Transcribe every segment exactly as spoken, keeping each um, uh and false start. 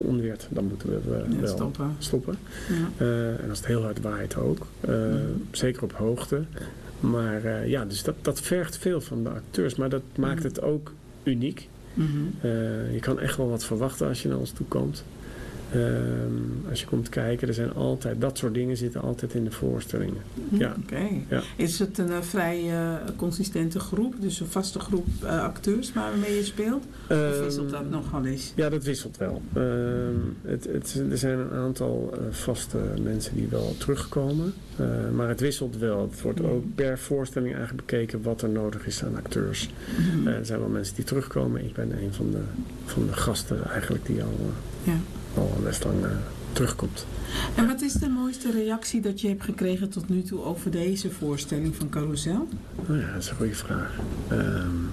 onweert, dan moeten we uh, ja, wel stoppen. stoppen. Ja. Uh, en als het heel hard waait ook. Uh, mm. Zeker op hoogte. Maar uh, ja, dus dat, dat vergt veel van de acteurs. Maar dat mm. maakt het ook uniek. Mm-hmm. Uh, je kan echt wel wat verwachten als je naar ons toe komt. Uh, als je komt kijken, er zijn altijd, dat soort dingen zitten altijd in de voorstellingen. Mm, ja. Oké. Okay. Ja. Is het een uh, vrij uh, consistente groep, dus een vaste groep uh, acteurs waarmee je speelt? Uh, of wisselt dat nogal eens? Ja, dat wisselt wel. Uh, het, het, er zijn een aantal uh, vaste mensen die wel terugkomen, uh, maar het wisselt wel. Het wordt mm. ook per voorstelling eigenlijk bekeken wat er nodig is aan acteurs. Mm. Uh, er zijn wel mensen die terugkomen. Ik ben een van de, van de gasten eigenlijk die al... Uh, ja. al best lang uh, terugkomt. En wat is de mooiste reactie dat je hebt gekregen tot nu toe over deze voorstelling van Carousel? Oh ja, dat is een goede vraag. Um,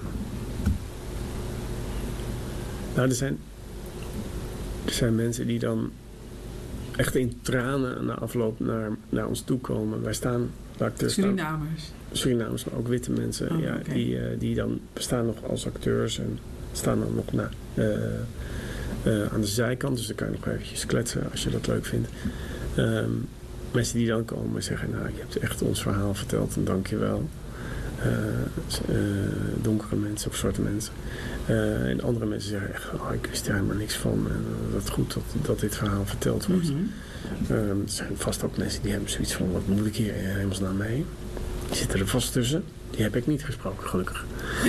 nou, er zijn, er zijn mensen die dan echt in tranen na afloop naar, naar ons toe komen. Wij staan... Surinamers? Staan, Surinamers, maar ook witte mensen. Oh, ja, okay. die, uh, die dan bestaan nog als acteurs en staan dan nog na... Uh, Uh, aan de zijkant, dus dan kan je nog eventjes kletsen als je dat leuk vindt. Um, mensen die dan komen en zeggen, nou, je hebt echt ons verhaal verteld en dank je wel. Uh, uh, donkere mensen of zwarte mensen. Uh, en andere mensen zeggen echt, oh, ik wist er helemaal niks van. En uh, dat is goed dat, dat dit verhaal verteld wordt. Mm-hmm. Uh, er zijn vast ook mensen die hebben zoiets van, wat moet ik hier hemelsnaam mee? Die zitten er vast tussen. Die heb ik niet gesproken, gelukkig.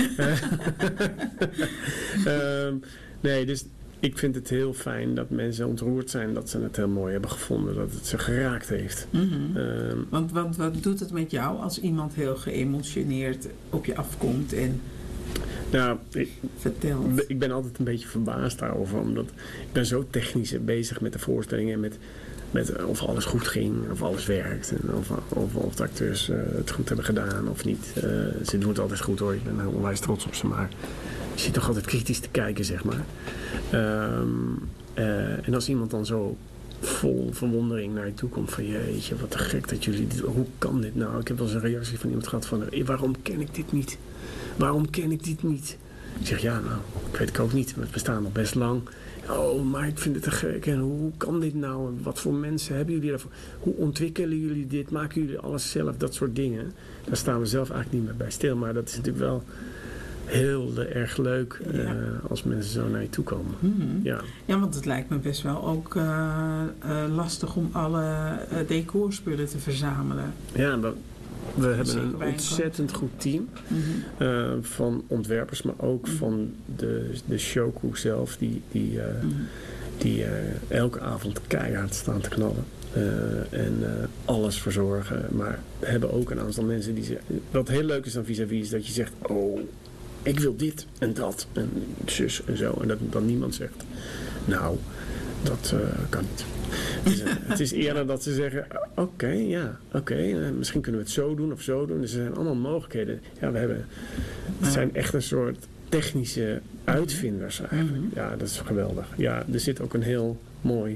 uh, nee, dus... Ik vind het heel fijn dat mensen ontroerd zijn dat ze het heel mooi hebben gevonden. Dat het ze geraakt heeft. Mm-hmm. Um, want, want wat doet het met jou als iemand heel geëmotioneerd op je afkomt en nou, ik, vertelt? Ik ben altijd een beetje verbaasd daarover. Omdat ik ben zo technisch bezig met de voorstellingen. Met, met of alles goed ging. Of alles werkt. En of, of, of de acteurs uh, het goed hebben gedaan of niet. Uh, ze doen het altijd goed hoor. Ik ben onwijs trots op ze. Maar je zit toch altijd kritisch te kijken, zeg maar. Um, uh, en als iemand dan zo vol verwondering naar je toe komt van jeetje, wat te gek dat jullie dit, hoe kan dit nou? Ik heb wel eens een reactie van iemand gehad van waarom ken ik dit niet? Waarom ken ik dit niet? Ik zeg ja, nou, ik weet ik ook niet. We bestaan al best lang. Oh, maar ik vind het te gek. En hoe kan dit nou? Wat voor mensen hebben jullie daarvoor? Hoe ontwikkelen jullie dit? Maken jullie alles zelf? Dat soort dingen. Daar staan we zelf eigenlijk niet meer bij stil. Maar dat is natuurlijk wel heel uh, erg leuk uh, ja. als mensen zo naar je toe komen. Mm-hmm. Ja. ja, want het lijkt me best wel ook uh, uh, lastig om alle uh, decorspullen te verzamelen. Ja, we, we hebben een ontzettend goed team mm-hmm. uh, van ontwerpers, maar ook mm-hmm. van de, de showcrew zelf, die, die, uh, mm-hmm. die uh, elke avond keihard staan te knallen. Uh, en uh, alles verzorgen. Maar we hebben ook een aantal mensen die zeggen... Wat heel leuk is aan vis-à-vis is dat je zegt... Oh, ik wil dit en dat en zus en zo. En dat dan niemand zegt... Nou, dat uh, kan niet. Het is, uh, het is eerder dat ze zeggen... Oké, okay, ja, oké. Okay, uh, misschien kunnen we het zo doen of zo doen. Dus er zijn allemaal mogelijkheden. Ja, we hebben... Het zijn echt een soort technische uitvinders eigenlijk. Ja, dat is geweldig. Ja, er zit ook een heel mooi...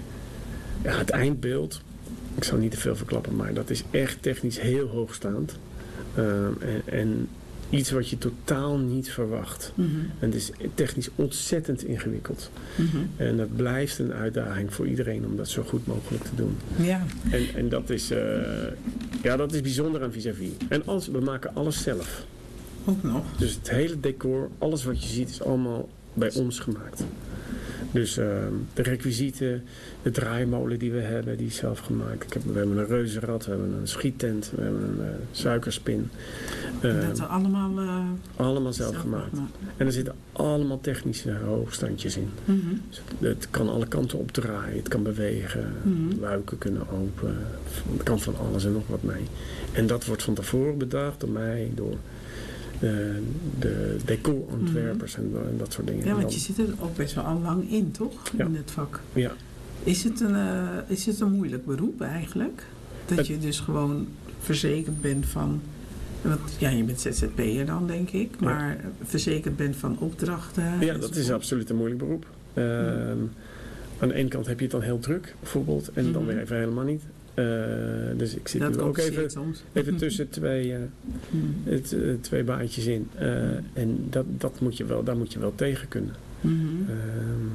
Ja, het eindbeeld, ik zal niet te veel verklappen, maar dat is echt technisch heel hoogstaand. Um, en, en iets wat je totaal niet verwacht. Mm-hmm. En het is technisch ontzettend ingewikkeld. Mm-hmm. En dat blijft een uitdaging voor iedereen om dat zo goed mogelijk te doen. Ja. En, en dat is, uh, ja, dat is bijzonder aan vis-à-vis. En alles, we maken alles zelf. Ook nog. Dus het hele decor, alles wat je ziet, is allemaal bij ons gemaakt. Dus uh, de requisieten, de draaimolen die we hebben, die is zelf gemaakt. Ik heb, we hebben een reuzenrad, we hebben een schiettent, we hebben een uh, suikerspin. Uh, dat we allemaal... Uh, allemaal zelf, zelf gemaakt. gemaakt. En er zitten allemaal technische hoogstandjes in. Mm-hmm. Dus het, het kan alle kanten opdraaien, het kan bewegen, mm-hmm. luiken kunnen open. Het kan van alles en nog wat mee. En dat wordt van tevoren bedacht door mij, door... Uh, de decorontwerpers mm-hmm. en, en dat soort dingen. Ja, want je zit er ook best wel al lang in, toch? Ja. In het vak. Ja. Is het een, uh, is het een moeilijk beroep eigenlijk? Dat het, je dus gewoon verzekerd bent van... Want, ja, je bent Z Z P'er dan, denk ik. Maar ja. verzekerd bent van opdrachten. Ja, dat is absoluut een moeilijk beroep. Uh, mm. Aan de ene kant heb je het dan heel druk, bijvoorbeeld. En mm-hmm. dan weer even helemaal niet. Uh, dus ik zit dat nu ook even, even tussen twee, uh, mm. het, uh, twee baantjes in. Uh, en dat, dat moet je wel, daar moet je wel tegen kunnen. Mm-hmm. Uh,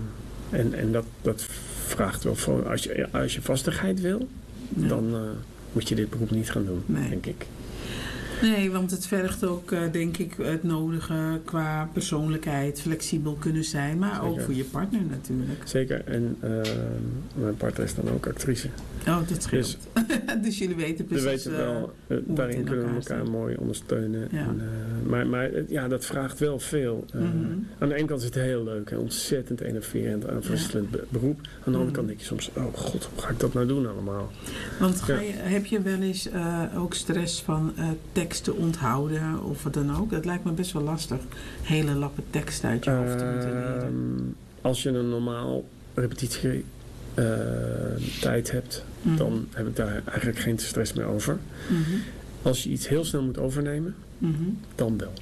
En, en dat, dat vraagt wel voor... Als je, als je vastigheid wil, ja. dan uh, moet je dit beroep niet gaan doen, nee. denk ik. Nee, want het vergt ook, uh, denk ik, het nodige qua persoonlijkheid, flexibel kunnen zijn. Maar Zeker. ook voor je partner natuurlijk. Zeker. En uh, mijn partner is dan ook actrice. Oh, dat scheelt. Dus, dus jullie weten precies... We weten wel, uh, daarin kunnen we elkaar staat. mooi ondersteunen. Ja. En, uh, maar maar ja, dat vraagt wel veel. Uh, mm-hmm. Aan de ene kant is het heel leuk en ontzettend enerverend en afwisselend ja. beroep. Aan de andere mm-hmm. kant denk je soms, oh god, hoe ga ik dat nou doen allemaal? Want ga je, ja. heb je wel eens uh, ook stress van uh, teksten onthouden of wat dan ook? Dat lijkt me best wel lastig. Hele lappen tekst uit je hoofd te uh, moeten leren. Als je een normaal repetitie uh, tijd hebt, mm-hmm. dan heb ik daar eigenlijk geen stress meer over. Mm-hmm. Als je iets heel snel moet overnemen, mm-hmm. dan wel.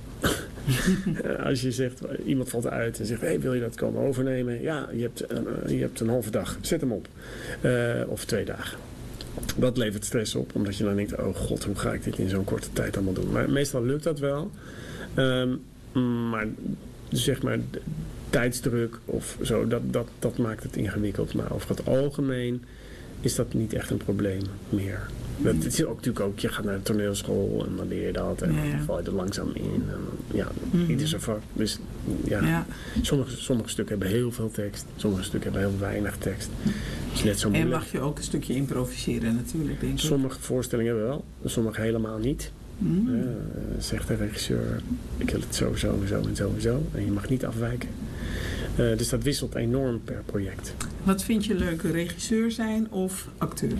Als je zegt, iemand valt uit en zegt, hey, wil je dat komen overnemen? Ja, je hebt, uh, je hebt een halve dag, zet hem op. Uh, of twee dagen. Dat levert stress op, omdat je dan denkt, oh god, hoe ga ik dit in zo'n korte tijd allemaal doen? Maar meestal lukt dat wel. Um, maar zeg maar, tijdsdruk of zo, dat, dat, dat maakt het ingewikkeld. Maar over het algemeen is dat niet echt een probleem meer. Dat, het is ook natuurlijk ook, je gaat naar de toneelschool en dan leer je dat en ja, ja. dan val je er langzaam in. En, ja, mm-hmm. ieder zijn vak. Dus ja, ja. Sommige, sommige stukken hebben heel veel tekst, sommige stukken hebben heel weinig tekst. Dus net zo en mag je ook een stukje improviseren natuurlijk, denk ik. Sommige voorstellingen wel, sommige helemaal niet. Mm. Uh, zegt de regisseur, ik wil het sowieso en zo en zo en zo. En je mag niet afwijken. Uh, dus dat wisselt enorm per project. Wat vind je leuk, regisseur zijn of acteur?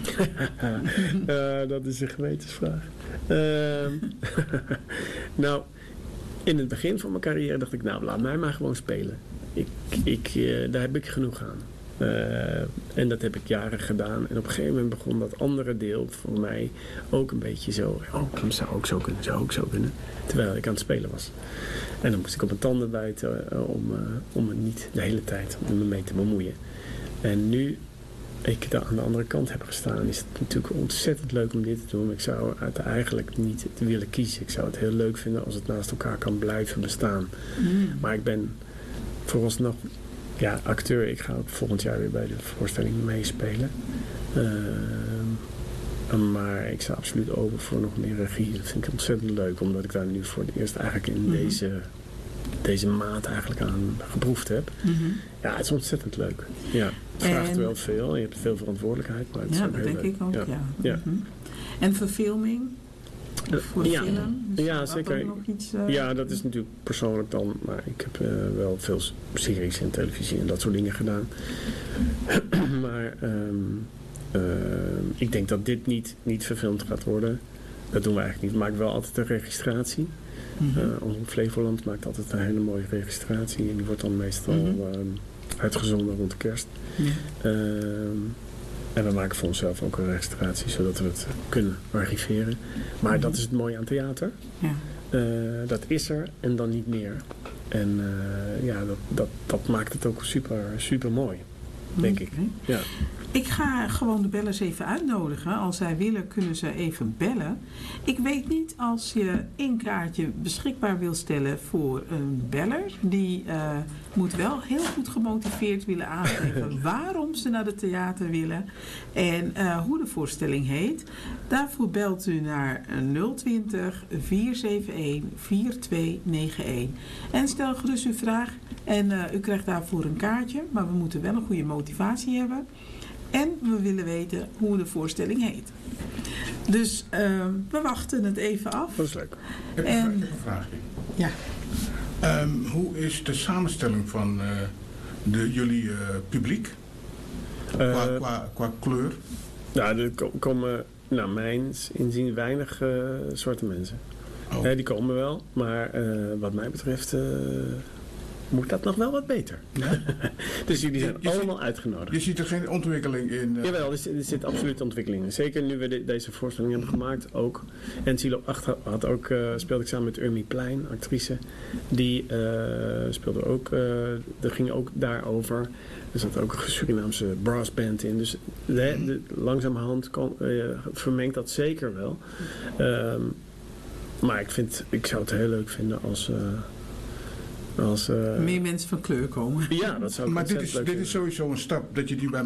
uh, dat is een gewetensvraag. Uh, nou, in het begin van mijn carrière dacht ik, nou laat mij maar gewoon spelen. Ik, ik, uh, daar heb ik genoeg aan. Uh, en dat heb ik jaren gedaan. En op een gegeven moment begon dat andere deel voor mij ook een beetje zo. Oh, dat zou ook zo kunnen, zou ook zo kunnen. Terwijl ik aan het spelen was. En dan moest ik op mijn tanden bijten uh, om, uh, om me niet de hele tijd me mee te bemoeien. En nu ik daar aan de andere kant heb gestaan, is het natuurlijk ontzettend leuk om dit te doen. Ik zou het eigenlijk niet te willen kiezen. Ik zou het heel leuk vinden als het naast elkaar kan blijven bestaan. Mm. Maar ik ben vooralsnog ja, acteur. Ik ga ook volgend jaar weer bij de voorstelling meespelen. Uh, maar ik sta absoluut open voor nog meer regie. Dat vind ik ontzettend leuk, omdat ik daar nu voor het eerst eigenlijk in mm-hmm. deze, deze maat eigenlijk aan geproefd heb. Mm-hmm. Ja, het is ontzettend leuk. Ja, het vraagt en... wel veel. Je hebt veel verantwoordelijkheid. Maar het ja, is ook dat heel denk leuk. ik ook, ja. ja. ja. Mm-hmm. En verfilming? Voor ja, film? Dus ja zeker. Nog iets, uh... Ja, dat is natuurlijk persoonlijk dan. Maar ik heb uh, wel veel series en televisie en dat soort dingen gedaan. maar um, uh, ik denk dat dit niet, niet verfilmd gaat worden. Dat doen we eigenlijk niet. We maken wel altijd een registratie. Mm-hmm. Uh, Omroep Flevoland maakt altijd een hele mooie registratie. En die wordt dan meestal mm-hmm. um, uitgezonden rond de kerst. Ja. Um, En we maken voor onszelf ook een registratie, zodat we het kunnen archiveren. Maar mm-hmm. dat is het mooie aan theater. Ja. Uh, dat is er en dan niet meer. En uh, ja, dat, dat, dat maakt het ook super, super mooi, denk okay. ik. Ja. Ik ga gewoon de bellers even uitnodigen. Als zij willen, kunnen ze even bellen. Ik weet niet als je één kaartje beschikbaar wil stellen voor een beller. Die uh, moet wel heel goed gemotiveerd willen aangeven waarom ze naar het theater willen. En uh, hoe de voorstelling heet. Daarvoor belt u naar nul twintig, vier zeven een, vier twee negen een. En stel gerust uw vraag. En uh, u krijgt daarvoor een kaartje. Maar we moeten wel een goede motivatie hebben. En we willen weten hoe de voorstelling heet. Dus uh, we wachten het even af. Dat is leuk. Ik heb en, een vraagje. Ja. Um, hoe is de samenstelling van uh, de, jullie uh, publiek? Uh, qua, qua, qua kleur? Nou, er komen naar mijn inzien weinig uh, zwarte mensen. Oh. Uh, die komen wel, maar uh, wat mij betreft... Uh, moet dat nog wel wat beter. Ja? Dus jullie zijn je allemaal ziet, uitgenodigd. Je ziet er geen ontwikkeling in? Uh... Jawel, er zit, er zit absoluut ontwikkeling in. Zeker nu we de, deze voorstelling hebben gemaakt ook. En Silo acht had ook, uh, speelde ik samen met Urmi Plein, actrice. Die uh, speelde ook, uh, er ging ook daarover. Er zat ook een Surinaamse brassband in. Dus de, de, langzamerhand kan, uh, vermengt dat zeker wel. Um, maar ik, vind, ik zou het heel leuk vinden als... Uh, Als, uh, meer mensen van kleur komen. Ja, dat zou ik Maar dit is, leuk dit is sowieso een stap dat je die bij